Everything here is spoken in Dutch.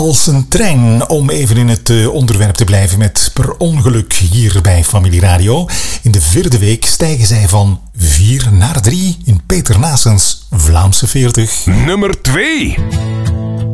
Als een trein, om even in het onderwerp te blijven met Per Ongeluk hier bij Familie Radio. In de 4e week stijgen zij van 4 naar 3 in Peter Naessens Vlaamse 40. Nummer 2.